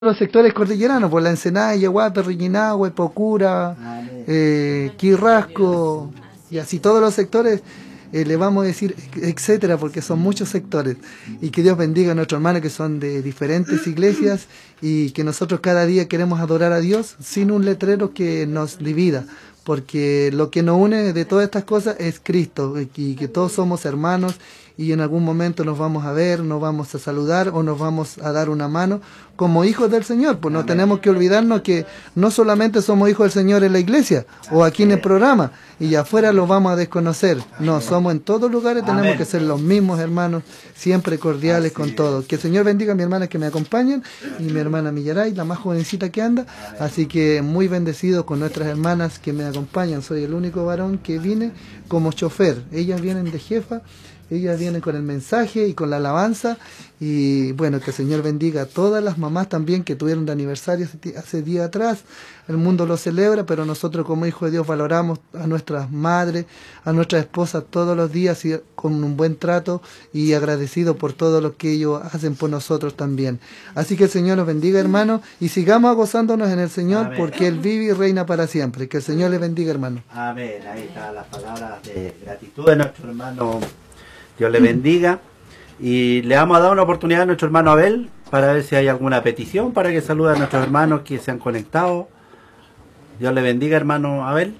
los sectores cordilleranos, por la Ensenada, Yaguape, Riquinahue, Pocura, Quirrasco, y así todos los sectores, le vamos a decir, etcétera, porque son muchos sectores. Y que Dios bendiga a nuestros hermanos que son de diferentes iglesias y que nosotros cada día queremos adorar a Dios sin un letrero que nos divida, porque lo que nos une de todas estas cosas es Cristo, y que todos somos hermanos y en algún momento nos vamos a ver, nos vamos a saludar o nos vamos a dar una mano como hijos del Señor. Pues no tenemos que olvidarnos que no solamente somos hijos del Señor en la iglesia o aquí en el programa y afuera los vamos a desconocer. No, somos en todos lugares, tenemos que ser los mismos hermanos, siempre cordiales con todos. Que el Señor bendiga a mi hermana que me acompañan y mi hermana Millaray, la más jovencita que anda. Así que muy bendecido con nuestras hermanas que me acompañan. Soy el único varón que vine como chofer. Ellas vienen de jefa. Ellas vienen con el mensaje y con la alabanza. Y bueno, que el Señor bendiga a todas las mamás también que tuvieron de aniversario hace días atrás. El mundo lo celebra, pero nosotros como hijos de Dios valoramos a nuestras madres, a nuestras esposas todos los días y con un buen trato y agradecido por todo lo que ellos hacen por nosotros también. Así que el Señor nos bendiga, hermanos, y sigamos gozándonos en el Señor. Amén. Porque Él vive y reina para siempre. Que el Señor les bendiga, hermano. Amén. Ahí están las palabras de gratitud de nuestro hermano. Dios le bendiga, y le vamos a dar una oportunidad a nuestro hermano Abel para ver si hay alguna petición para que salude a nuestros hermanos que se han conectado. Dios le bendiga, hermano Abel.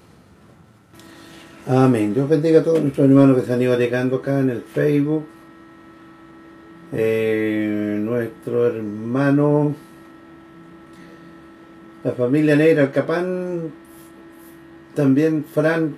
Amén. Dios bendiga a todos nuestros hermanos que se han ido llegando acá en el Facebook. Nuestro hermano, la familia Negra Alcapán, también Fran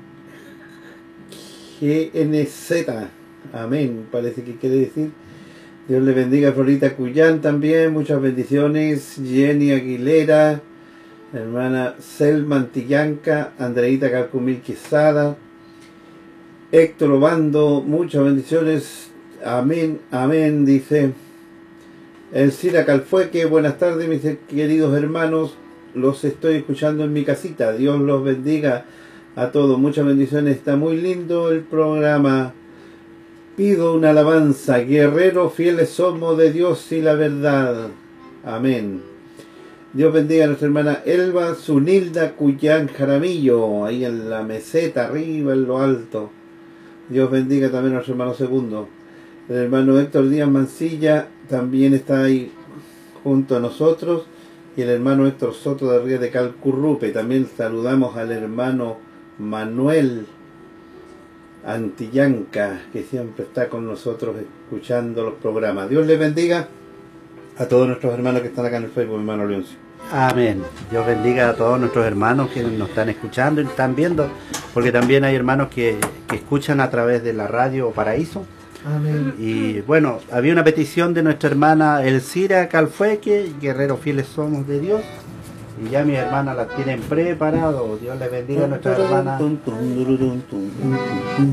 GNZ. Amén, parece que quiere decir. Dios le bendiga a Florita Cuyán también, muchas bendiciones. Jenny Aguilera, hermana Selma Antillanca, Andreita Calcumil Quesada, Héctor Obando, muchas bendiciones. Amén, amén, dice Elcira Calfueque. Buenas tardes, mis queridos hermanos, los estoy escuchando en mi casita. Dios los bendiga a todos, muchas bendiciones. Está muy lindo el programa. Pido una alabanza. Guerreros fieles somos de Dios y la verdad. Amén. Dios bendiga a nuestra hermana Elba Zunilda Cuyán Jaramillo, ahí en la meseta, arriba en lo alto. Dios bendiga también a nuestro hermano Segundo. El hermano Héctor Díaz Mancilla también está ahí junto a nosotros. Y el hermano Héctor Soto de Río de Calcurrupe. También saludamos al hermano Manuel Antillanca, que siempre está con nosotros escuchando los programas. Dios les bendiga a todos nuestros hermanos que están acá en el Facebook, hermano Leoncio. Amén. Dios bendiga a todos nuestros hermanos que nos están escuchando y están viendo, porque también hay hermanos que escuchan a través de la radio Paraíso. Amén. Y bueno, había una petición de nuestra hermana Elcira Calfueque, guerreros fieles somos de Dios. Y ya mis hermanas las tienen preparado. Dios les bendiga a nuestra hermana.